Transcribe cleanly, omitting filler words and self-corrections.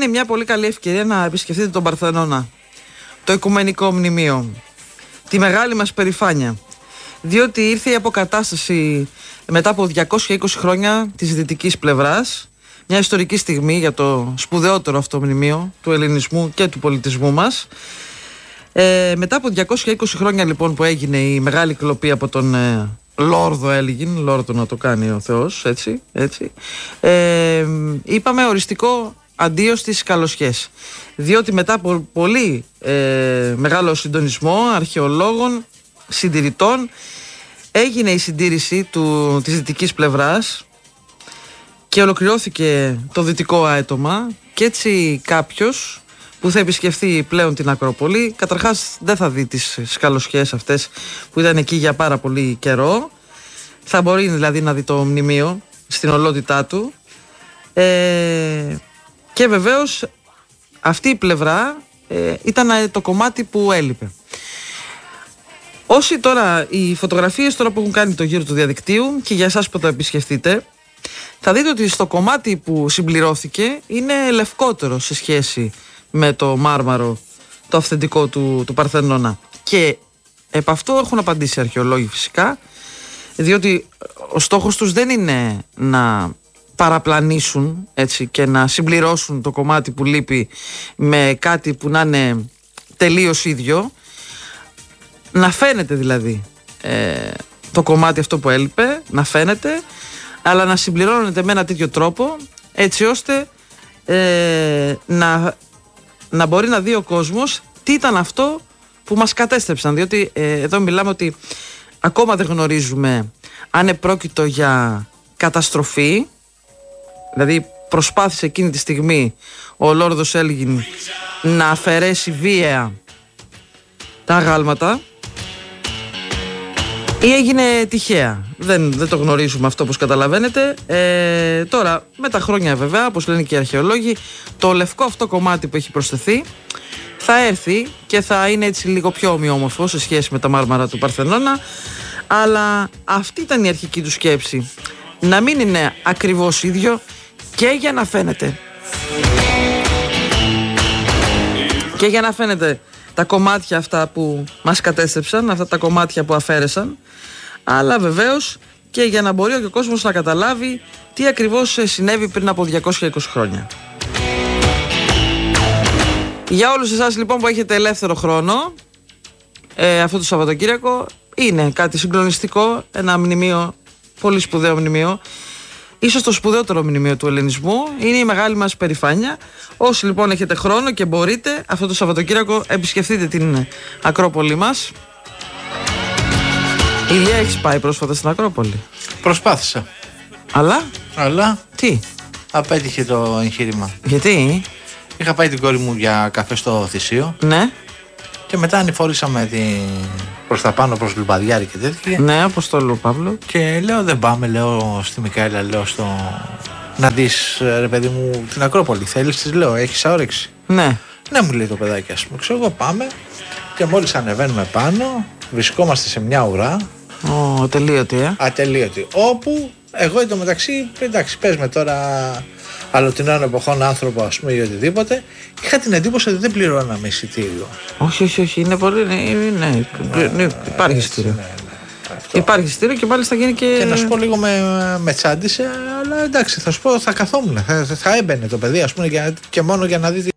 είναι μια πολύ καλή ευκαιρία να επισκεφτείτε τον Παρθενώνα, το Οικουμενικό Μνημείο, τη μεγάλη μας περηφάνεια. Διότι ήρθε η αποκατάσταση μετά από 220 χρόνια της δυτικής πλευράς. Μια ιστορική στιγμή για το σπουδαιότερο αυτό μνημείο του ελληνισμού και του πολιτισμού μας. Μετά από 220 χρόνια λοιπόν που έγινε η μεγάλη κλοπή από τον Λόρδο Έλγιν, Λόρδο να το κάνει ο Θεός, έτσι. Είπαμε οριστικό αντίο στις καλοσχές. Διότι μετά από πολύ μεγάλο συντονισμό αρχαιολόγων, συντηρητών, έγινε η συντήρηση της δυτικής πλευράς και ολοκληρώθηκε το δυτικό άετομα, και έτσι κάποιος που θα επισκεφθεί πλέον την Ακρόπολη, καταρχάς δεν θα δει τις σκαλοσχές αυτές που ήταν εκεί για πάρα πολύ καιρό, θα μπορεί δηλαδή να δει το μνημείο στην ολότητά του, και βεβαίως αυτή η πλευρά ήταν το κομμάτι που έλειπε. Όσοι τώρα, οι φωτογραφίες τώρα που έχουν κάνει το γύρο του διαδικτύου και για εσάς που το επισκεφτείτε, θα δείτε ότι στο κομμάτι που συμπληρώθηκε είναι λευκότερο σε σχέση με το μάρμαρο, το αυθεντικό του Παρθενώνα. Και επ' αυτό έχουν απαντήσει οι αρχαιολόγοι φυσικά, διότι ο στόχος τους δεν είναι να παραπλανήσουν, έτσι, και να συμπληρώσουν το κομμάτι που λείπει με κάτι που να είναι τελείως ίδιο. Να φαίνεται δηλαδή το κομμάτι αυτό που έλειπε, να φαίνεται, αλλά να συμπληρώνεται με ένα τέτοιο τρόπο, έτσι ώστε να μπορεί να δει ο κόσμος τι ήταν αυτό που μας κατέστρεψαν. Διότι εδώ μιλάμε ότι ακόμα δεν γνωρίζουμε αν επρόκειτο για καταστροφή, δηλαδή προσπάθησε εκείνη τη στιγμή ο Λόρδος Έλγιν να αφαιρέσει βία τα αγάλματα, ή έγινε τυχαία. Δεν το γνωρίζουμε αυτό, όπως καταλαβαίνετε. Τώρα, με τα χρόνια βέβαια, όπως λένε και οι αρχαιολόγοι, το λευκό αυτό κομμάτι που έχει προσθεθεί θα έρθει και θα είναι έτσι λίγο πιο ομοιόμορφο σε σχέση με τα μάρμαρα του Παρθενώνα. Αλλά αυτή ήταν η αρχική του σκέψη. Να μην είναι ακριβώς ίδιο, και για να φαίνεται. Και για να φαίνεται τα κομμάτια αυτά που μας κατέστρεψαν, αυτά τα κομμάτια που αφαίρεσαν, αλλά βεβαίως και για να μπορεί ο κόσμος να καταλάβει τι ακριβώς συνέβη πριν από 220 χρόνια. Για όλους εσάς λοιπόν που έχετε ελεύθερο χρόνο, αυτό το Σαββατοκύριακο είναι κάτι συγκλονιστικό, ένα μνημείο, πολύ σπουδαίο μνημείο, ίσως το σπουδαιότερο μνημείο του ελληνισμού, είναι η μεγάλη μας περηφάνεια. Όσοι λοιπόν έχετε χρόνο και μπορείτε, αυτό το Σαββατοκύριακο επισκεφτείτε την Ακρόπολη μας. Ηλία, έχεις πάει πρόσφατα στην Ακρόπολη? Προσπάθησα. Αλλά τι? Απέτυχε το εγχείρημα. Γιατί? Είχα πάει την κόρη μου για καφέ στο Θησίο. Ναι. Και μετά ανηφόρησαμε προς τα πάνω, προς Λουμπαδιάρη και τέτοια. Ναι, Αποστόλου Παύλου. Και λέω δεν πάμε, λέω στη Μικαέλα, λέω να δεις ρε παιδί μου την Ακρόπολη. Θέλεις, της λέω, έχεις όρεξη? Ναι. Ναι, μου λέει το παιδάκι, ας πούμε. Ξέρω εγώ, πάμε. Και μόλις ανεβαίνουμε πάνω, βρισκόμαστε σε μια ουρά. Ατελείωτη, Ατελείωτη. Όπου εγώ εντωμεταξύ, εντάξει, πες με τώρα αλλοτινών εποχών άνθρωπο, ας πούμε, ή οτιδήποτε, είχα την εντύπωση ότι δεν πληρώναμε εισιτήριο. Όχι, είναι πολύ. Ναι, υπάρχει εισιτήριο. Ναι. Υπάρχει εισιτήριο και μάλιστα γίνει και. Και να σου πω λίγο με τσάντισε, αλλά εντάξει, θα σου πω, θα καθόμουν. Θα έμπαινε το παιδί, ας πούμε, και μόνο για να δει